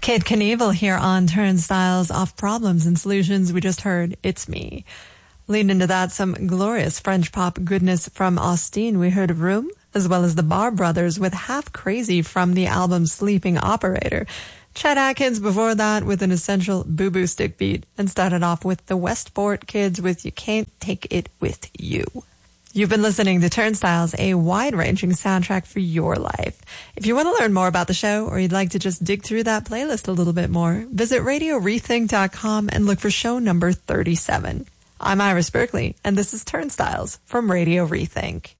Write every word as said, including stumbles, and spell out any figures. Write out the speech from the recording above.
Kid Knievel here on Turnstiles. Off Problems and Solutions, we just heard It's Me. Leading into that, some glorious French pop goodness from Austin. We heard Room, as well as the Bar Brothers with Half Crazy from the album Sleeping Operator. Chet Atkins before that with an essential boo-boo stick beat, and started off with the Westport Kids with You Can't Take It With You. You've been listening to Turnstiles, a wide-ranging soundtrack for your life. If you want to learn more about the show, or you'd like to just dig through that playlist a little bit more, visit radio rethink dot com and look for show number thirty-seven. I'm Iris Berkeley, and this is Turnstiles from Radio Rethink.